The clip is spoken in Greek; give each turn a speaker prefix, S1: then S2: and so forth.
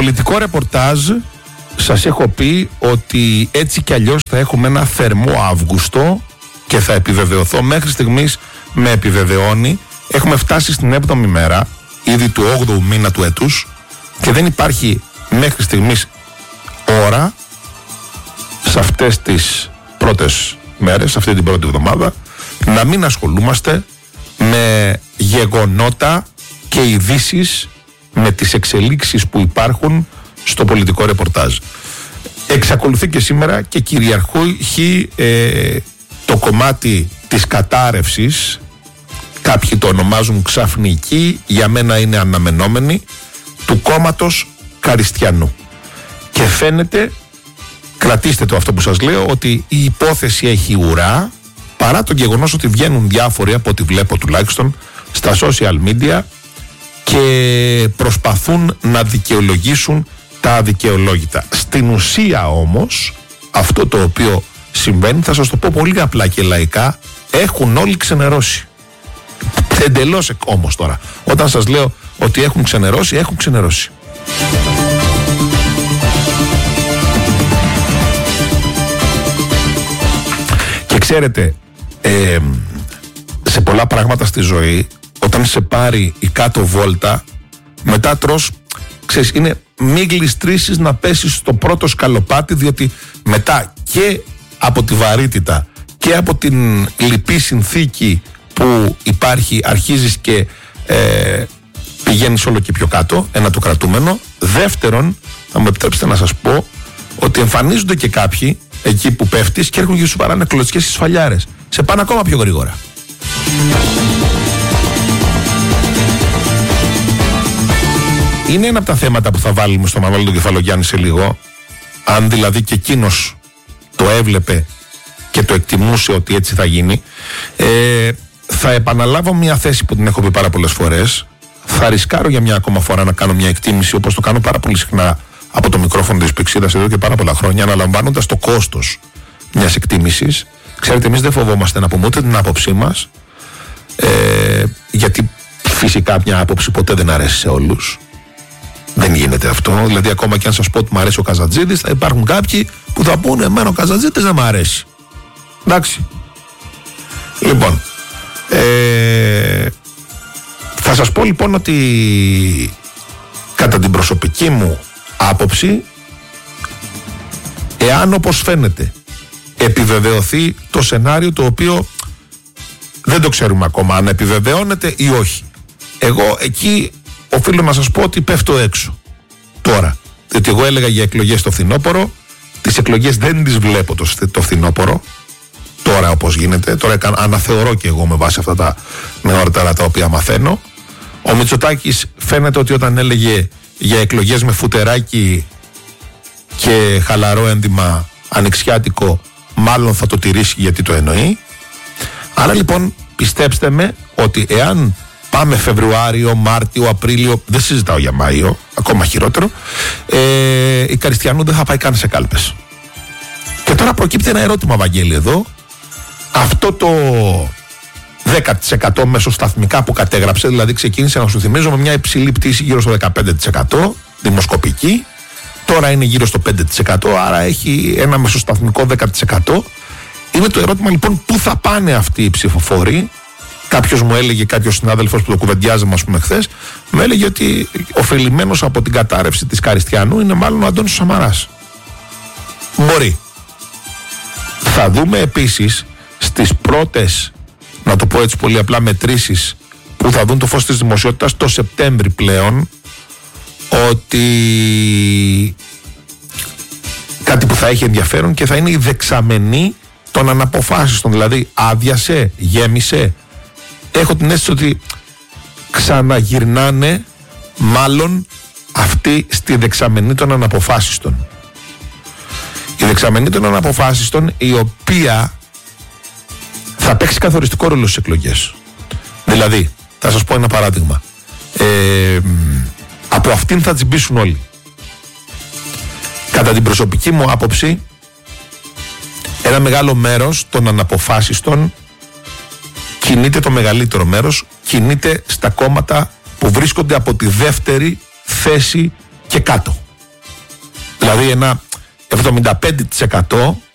S1: πολιτικό ρεπορτάζ σας έχω πει ότι έτσι κι αλλιώς θα έχουμε ένα θερμό Αύγουστο και θα επιβεβαιωθώ. Μέχρι στιγμής με επιβεβαιώνει. Έχουμε φτάσει στην 7η μέρα ήδη του 8ου μήνα του έτους και δεν υπάρχει μέχρι στιγμής ώρα σε αυτές τις πρώτες μέρες, σε αυτή την πρώτη εβδομάδα, να μην ασχολούμαστε με γεγονότα και ειδήσεις, με τις εξελίξεις που υπάρχουν στο πολιτικό ρεπορτάζ. Εξακολουθεί και σήμερα και κυριαρχεί το κομμάτι της κατάρρευσης. Κάποιοι το ονομάζουν ξαφνική, για μένα είναι αναμενόμενη, του κόμματος Καριστιανού. Και φαίνεται, κρατήστε το αυτό που σας λέω, ότι η υπόθεση έχει ουρά, παρά το γεγονός ότι βγαίνουν διάφοροι, από ό,τι βλέπω τουλάχιστον, στα social media και προσπαθούν να δικαιολογήσουν τα αδικαιολόγητα. Στην ουσία όμως, αυτό το οποίο συμβαίνει, θα σας το πω πολύ απλά και λαϊκά, έχουν όλοι ξενερώσει. Εντελώς όμως τώρα. Όταν σας λέω ότι έχουν ξενερώσει, έχουν ξενερώσει. Και ξέρετε, σε πολλά πράγματα στη ζωή, όταν σε πάρει η κάτω βόλτα, μετά τρως, ξέρεις, είναι μη γλιστρήσεις να πέσεις στο πρώτο σκαλοπάτι, διότι μετά και από τη βαρύτητα και από την λυπή συνθήκη που υπάρχει, αρχίζεις και πηγαίνεις όλο και πιο κάτω, ένα το κρατούμενο. Δεύτερον, θα μου επιτρέψετε να σας πω ότι εμφανίζονται και κάποιοι εκεί που πέφτεις και έρχονται και σου παράνε κλωτσιές στις σφαλιάρες. Σε πάνε ακόμα πιο γρήγορα. Είναι ένα από τα θέματα που θα βάλουμε στο Μανώλη τον Κεφαλογιάννη σε λίγο. Αν δηλαδή και εκείνος το έβλεπε και το εκτιμούσε ότι έτσι θα γίνει. Θα επαναλάβω μια θέση που την έχω πει πάρα πολλές φορές. Θα ρισκάρω για μια ακόμα φορά να κάνω μια εκτίμηση, όπως το κάνω πάρα πολύ συχνά από το μικρόφωνο της Πηξίδας εδώ και πάρα πολλά χρόνια, αναλαμβάνοντας το κόστος μιας εκτίμησης. Ξέρετε, εμείς δεν φοβόμαστε να πούμε ούτε την άποψή μας, γιατί φυσικά μια άποψη ποτέ δεν αρέσει σε όλους. Δεν γίνεται αυτό. Δηλαδή, ακόμα και αν σας πω ότι μου αρέσει ο Καζατζίδης, θα υπάρχουν κάποιοι που θα πούνε εμένα ο Καζατζίδης δεν μου αρέσει. Εντάξει. Λοιπόν, θα σας πω λοιπόν ότι κατά την προσωπική μου άποψη, εάν όπως φαίνεται επιβεβαιωθεί το σενάριο, το οποίο δεν το ξέρουμε ακόμα αν επιβεβαιώνεται ή όχι, εγώ εκεί οφείλω να σας πω ότι πέφτω έξω τώρα, διότι εγώ έλεγα για εκλογές το φθινόπωρο. Τις εκλογές δεν τις βλέπω το φθινόπωρο τώρα όπως γίνεται. Τώρα αναθεωρώ και εγώ με βάση αυτά τα νεότερα τα οποία μαθαίνω. Ο Μητσοτάκης φαίνεται ότι όταν έλεγε για εκλογές με φουτεράκι και χαλαρό ένδυμα ανοιξιάτικο, μάλλον θα το τηρήσει, γιατί το εννοεί. Άρα λοιπόν πιστέψτε με ότι εάν πάμε Φεβρουάριο, Μάρτιο, Απρίλιο, δεν συζητάω για Μάιο, ακόμα χειρότερο, η Καριστιανού δεν θα πάει καν σε κάλπες. Και τώρα προκύπτει ένα ερώτημα, Βαγγέλη, εδώ. Αυτό το 10% μεσοσταθμικά που κατέγραψε, δηλαδή ξεκίνησε, να σου θυμίζω, με μια υψηλή πτήση γύρω στο 15%, δημοσκοπική, τώρα είναι γύρω στο 5%, άρα έχει ένα μεσοσταθμικό 10%. Είναι το ερώτημα λοιπόν, πού θα πάνε αυτοί οι ψηφοφόροι. Κάποιος μου έλεγε, κάποιος συνάδελφος που το κουβεντιάζαμε, ας πούμε, χθες, μου έλεγε ότι ωφελημένος από την κατάρρευση της Καριστιανού είναι μάλλον ο Αντώνης Σαμαράς. Μπορεί. Θα δούμε επίσης στις πρώτες, να το πω έτσι πολύ απλά, μετρήσεις που θα δουν το φως της δημοσιότητας το Σεπτέμβρη πλέον, ότι κάτι που θα έχει ενδιαφέρον και θα είναι η δεξαμενή των αναποφάσιστων. Δηλαδή άδειασε, γέμισε. Έχω την αίσθηση ότι ξαναγυρνάνε μάλλον αυτοί στη δεξαμενή των αναποφάσιστων. Η δεξαμενή των αναποφάσιστων, η οποία θα παίξει καθοριστικό ρόλο στις εκλογές. Δηλαδή, θα σας πω ένα παράδειγμα. Από αυτήν θα τσιμπήσουν όλοι. Κατά την προσωπική μου άποψη, ένα μεγάλο μέρος των αναποφάσιστων κινείται, το μεγαλύτερο μέρος κινείται στα κόμματα που βρίσκονται από τη δεύτερη θέση και κάτω. Δηλαδή ένα 75%